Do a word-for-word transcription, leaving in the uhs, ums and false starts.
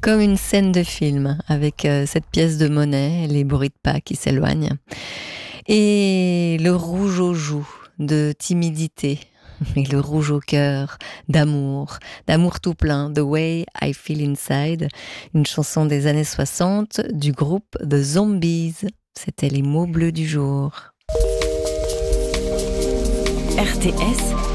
comme une scène de film, avec euh, cette pièce de monnaie, les bruits de pas qui s'éloignent. Et le rouge aux joues de timidité, et le rouge au cœur d'amour, d'amour tout plein, The Way I Feel Inside, une chanson des années soixante du groupe The Zombies. C'était les mots bleus du jour. R T S